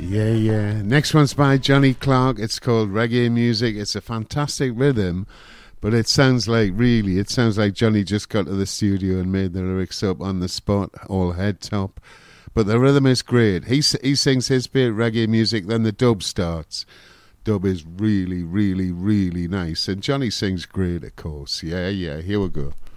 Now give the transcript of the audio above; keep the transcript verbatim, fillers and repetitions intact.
Yeah, yeah. Next one's by Johnny Clark. It's called Reggae Music. It's a fantastic rhythm, but it sounds like, really, it sounds like Johnny just got to the studio and made the lyrics up on the spot, all head top. But the rhythm is great. He, he sings his bit, reggae music, then the dub starts. Dub is really, really, really nice. And Johnny sings great, of course. Yeah, yeah, here we go.